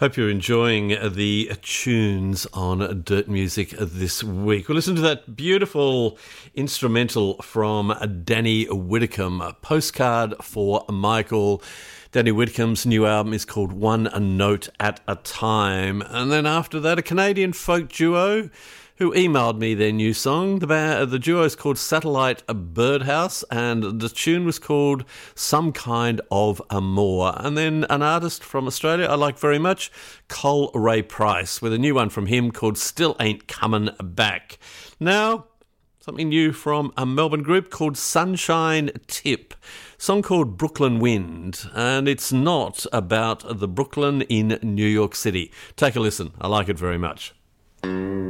Hope you're enjoying the tunes on Dirt Music this week. We'll listen to that beautiful instrumental from Danny Whitcomb, a Postcard for Michael. Danny Whitcomb's new album is called One Note at a Time. And then after that, a Canadian folk duo who emailed me their new song. The duo is called Satellite Birdhouse, and the tune was called Some Kind of Amour. And then an artist from Australia I like very much, Cole Ray Price, with a new one from him called Still Ain't Comin' Back. Now, something new from a Melbourne group called Sunshine Tip. Song called Brooklyn Wind, and it's not about the Brooklyn in New York City. Take a listen. I like it very much.